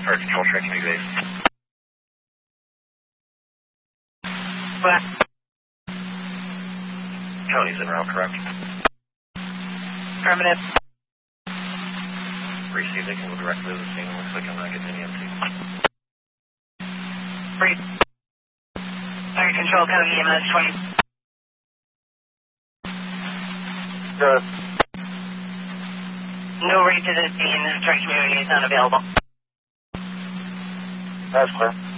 Fire control, track community base. What? County's en route, correct? Affirmative. Received, they can go directly to the scene. Looks like I'm not getting any empty. Brief. Fire control, code EMS 20. Good. No reach to the scene. This track community is unavailable. That's clear.